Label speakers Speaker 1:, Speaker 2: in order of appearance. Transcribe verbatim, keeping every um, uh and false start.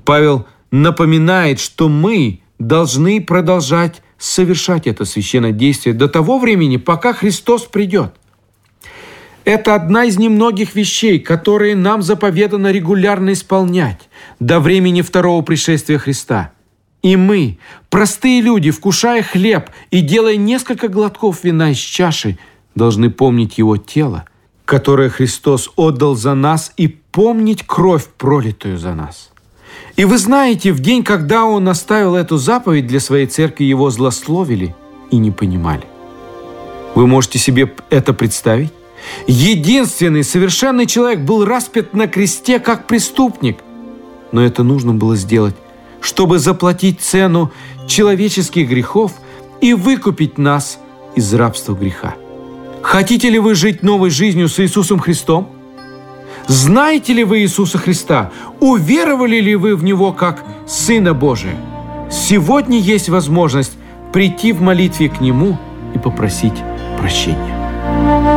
Speaker 1: Павел напоминает, что мы должны продолжать совершать это священное действие до того времени, пока Христос придет. Это одна из немногих вещей, которые нам заповедано регулярно исполнять до времени второго пришествия Христа. И мы, простые люди, вкушая хлеб и делая несколько глотков вина из чаши, должны помнить Его тело, которое Христос отдал за нас, и помнить кровь, пролитую за нас. И вы знаете, в день, когда Он оставил эту заповедь для своей церкви, Его злословили и не понимали. Вы можете себе это представить? Единственный совершенный человек был распят на кресте как преступник. Но это нужно было сделать, чтобы заплатить цену человеческих грехов и выкупить нас из рабства греха. Хотите ли вы жить новой жизнью с Иисусом Христом? Знаете ли вы Иисуса Христа? Уверовали ли вы в Него как Сына Божия? Сегодня есть возможность прийти в молитве к Нему и попросить прощения.